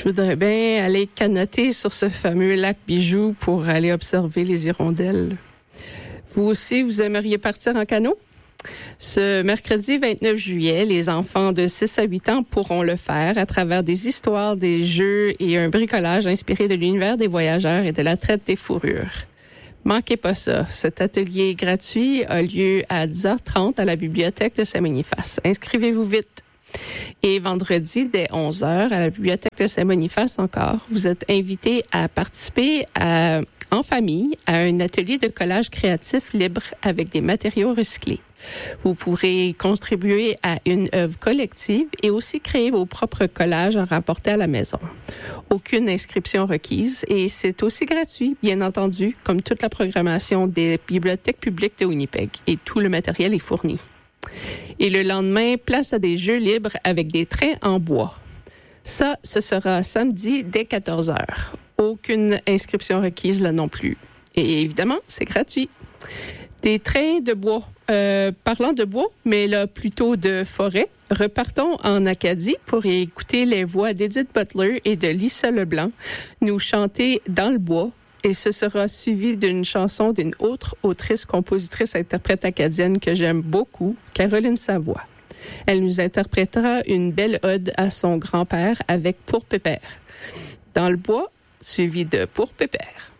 Je voudrais bien aller canoter sur ce fameux lac Bijou pour aller observer les hirondelles. Vous aussi, vous aimeriez partir en canot? Ce mercredi 29 juillet, les enfants de 6 à 8 ans pourront le faire à travers des histoires, des jeux et un bricolage inspiré de l'univers des voyageurs et de la traite des fourrures. Manquez pas ça. Cet atelier gratuit a lieu à 10h30 à la bibliothèque de Saint-Boniface. Inscrivez-vous vite. Et vendredi, dès 11h, à la bibliothèque de Saint-Boniface encore, vous êtes invités à participer en famille à un atelier de collage créatif libre avec des matériaux recyclés. Vous pourrez contribuer à une œuvre collective et aussi créer vos propres collages à rapporter à la maison. Aucune inscription requise et c'est aussi gratuit, bien entendu, comme toute la programmation des bibliothèques publiques de Winnipeg et tout le matériel est fourni. Et le lendemain, place à des jeux libres avec des trains en bois. Ça, ce sera samedi dès 14h. Aucune inscription requise là non plus. Et évidemment, c'est gratuit. Des trains de bois. Parlant de bois, mais là plutôt de forêt, repartons en Acadie pour écouter les voix d'Edith Butler et de Lisa Leblanc nous chanter Dans le bois. Et ce sera suivi d'une chanson d'une autre autrice, compositrice, interprète acadienne que j'aime beaucoup, Caroline Savoie. Elle nous interprétera une belle ode à son grand-père avec Pour Pépère. Dans le bois, suivi de Pour Pépère.